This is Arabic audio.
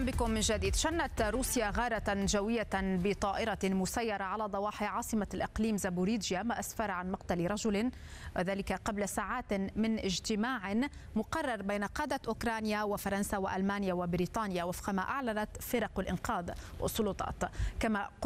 أهلا بكم من جديد. شنت روسيا غارة جوية بطائرة مسيرة على ضواحي عاصمة الإقليم زابوريجيا، ما أسفر عن مقتل رجل، وذلك قبل ساعات من اجتماع مقرر بين قادة أوكرانيا وفرنسا وألمانيا وبريطانيا وفق ما أعلنت فرق الإنقاذ والسلطات. كما